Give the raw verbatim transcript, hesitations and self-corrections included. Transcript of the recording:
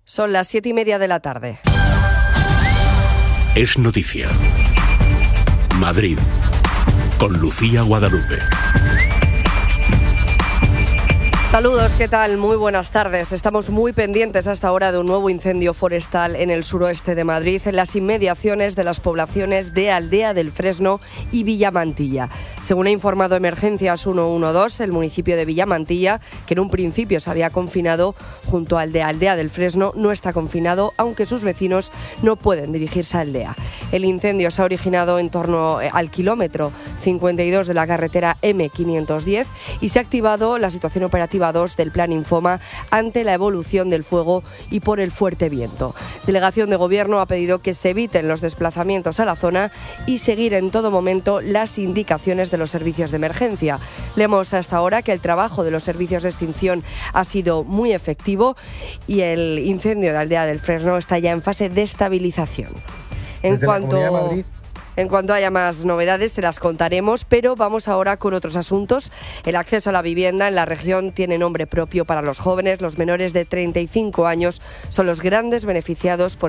Son las siete y media de la tarde. Es noticia. Madrid, con Lucía Guadalupe. Saludos, ¿qué tal? Muy buenas tardes. Estamos muy pendientes hasta ahora de un nuevo incendio forestal en el suroeste de Madrid, en las inmediaciones de las poblaciones de Aldea del Fresno y Villamantilla. Según ha informado Emergencias ciento doce, el municipio de Villamantilla, que en un principio se había confinado junto al de Aldea del Fresno, no está confinado, aunque sus vecinos no pueden dirigirse a Aldea. El incendio se ha originado en torno al kilómetro cincuenta y dos de la carretera eme quinientos diez y se ha activado la situación operativa dos del Plan Infoma ante la evolución del fuego y por el fuerte viento. Delegación de Gobierno ha pedido que se eviten los desplazamientos a la zona y seguir en todo momento las indicaciones de los servicios de emergencia. Leemos hasta ahora que el trabajo de los servicios de extinción ha sido muy efectivo y el incendio de Aldea del Fresno está ya en fase de estabilización. En Desde cuanto la Comunidad de Madrid. En cuanto haya más novedades, se las contaremos, pero vamos ahora con otros asuntos. El acceso a la vivienda en la región tiene nombre propio para los jóvenes. Los menores de treinta y cinco años son los grandes beneficiados por